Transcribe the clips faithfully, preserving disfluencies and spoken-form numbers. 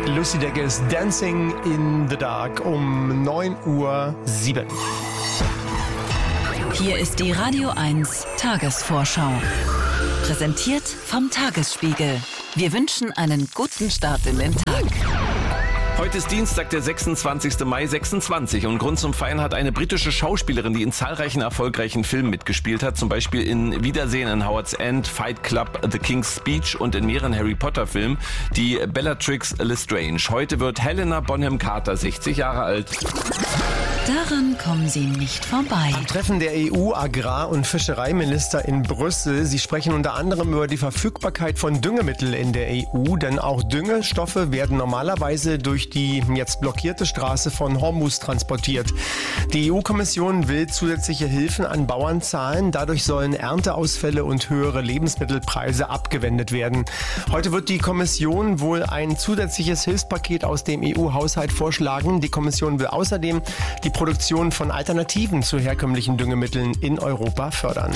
Lucy Dacus, Dancing in the Dark um neun Uhr sieben. Hier ist die Radio eins Tagesvorschau. Präsentiert vom Tagesspiegel. Wir wünschen einen guten Start in den Tag. Heute ist Dienstag, der sechsundzwanzigster Mai sechsundzwanzig und Grund zum Feiern hat eine britische Schauspielerin, die in zahlreichen erfolgreichen Filmen mitgespielt hat, zum Beispiel in Wiedersehen in Howard's End, Fight Club, The King's Speech und in mehreren Harry Potter Filmen, die Bellatrix Lestrange. Heute wird Helena Bonham Carter sechzig Jahre alt. Daran kommen Sie nicht vorbei. Am Treffen der E U-Agrar- und Fischereiminister in Brüssel. Sie sprechen unter anderem über die Verfügbarkeit von Düngemitteln in der E U, denn auch Düngestoffe werden normalerweise durch die jetzt blockierte Straße von Hormuz transportiert. Die E U-Kommission will zusätzliche Hilfen an Bauern zahlen. Dadurch sollen Ernteausfälle und höhere Lebensmittelpreise abgewendet werden. Heute wird die Kommission wohl ein zusätzliches Hilfspaket aus dem E U-Haushalt vorschlagen. Die Kommission will außerdem die Produktion von Alternativen zu herkömmlichen Düngemitteln in Europa fördern.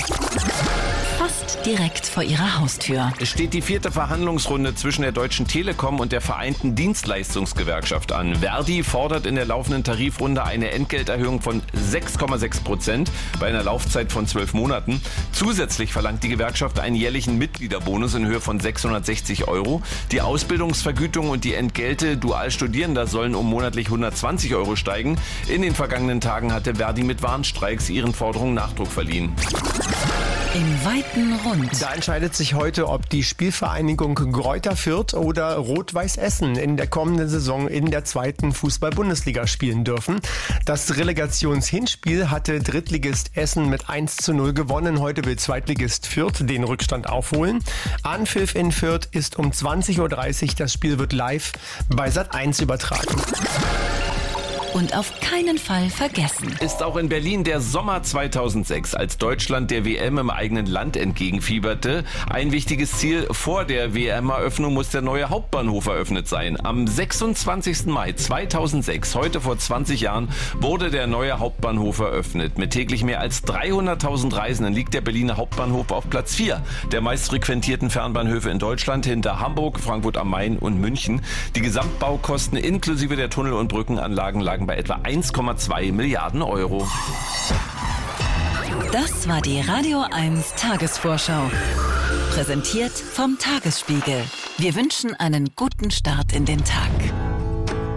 Fast direkt vor Ihrer Haustür. Es steht die vierte Verhandlungsrunde zwischen der Deutschen Telekom und der Vereinten Dienstleistungsgewerkschaft an. Verdi fordert in der laufenden Tarifrunde eine Entgelterhöhung von sechs Komma sechs Prozent bei einer Laufzeit von zwölf Monaten. Zusätzlich verlangt die Gewerkschaft einen jährlichen Mitgliederbonus in Höhe von sechshundertsechzig Euro. Die Ausbildungsvergütung und die Entgelte Dualstudierender sollen um monatlich hundertzwanzig Euro steigen. In den vergangenen Tagen hatte Verdi mit Warnstreiks ihren Forderungen Nachdruck verliehen. Im weiten Rund. Da entscheidet sich heute, ob die Spielvereinigung Greuther Fürth oder Rot-Weiß Essen in der kommenden Saison in der zweiten Fußball-Bundesliga spielen dürfen. Das Relegationshinspiel hatte Drittligist Essen mit eins zu null gewonnen. Heute will Zweitligist Fürth den Rückstand aufholen. Anpfiff in Fürth ist um zwanzig Uhr dreißig. Das Spiel wird live bei Sat eins übertragen. Und auf keinen Fall vergessen. Ist auch in Berlin der Sommer zweitausendsechs, als Deutschland der W M im eigenen Land entgegenfieberte. Ein wichtiges Ziel: vor der W M-Eröffnung muss der neue Hauptbahnhof eröffnet sein. Am sechsundzwanzigster Mai zweitausendsechs, heute vor zwanzig Jahren, wurde der neue Hauptbahnhof eröffnet. Mit täglich mehr als dreihunderttausend Reisenden liegt der Berliner Hauptbahnhof auf Platz vier der meistfrequentierten Fernbahnhöfe in Deutschland, hinter Hamburg, Frankfurt am Main und München. Die Gesamtbaukosten inklusive der Tunnel- und Brückenanlagen lagen bei etwa eins Komma zwei Milliarden Euro. Das war die Radio eins Tagesvorschau. Präsentiert vom Tagesspiegel. Wir wünschen einen guten Start in den Tag.